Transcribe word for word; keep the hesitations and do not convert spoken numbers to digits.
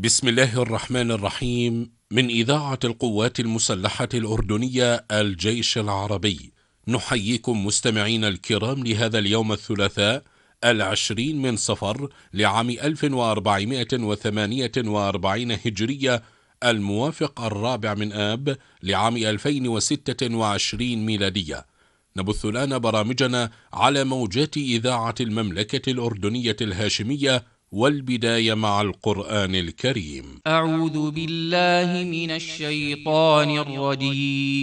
بسم الله الرحمن الرحيم. من إذاعة القوات المسلحة الأردنية الجيش العربي، نحييكم مستمعين الكرام لهذا اليوم الثلاثاء العشرين من صفر لعام ألف وأربعمائة وثمانية وأربعين هجرية، الموافق الرابع من آب لعام ألفين وستة وعشرين ميلادية. نبث الآن برامجنا على موجات إذاعة المملكة الأردنية الهاشمية، والبداية مع القرآن الكريم. أعوذ بالله من الشيطان الرجيم.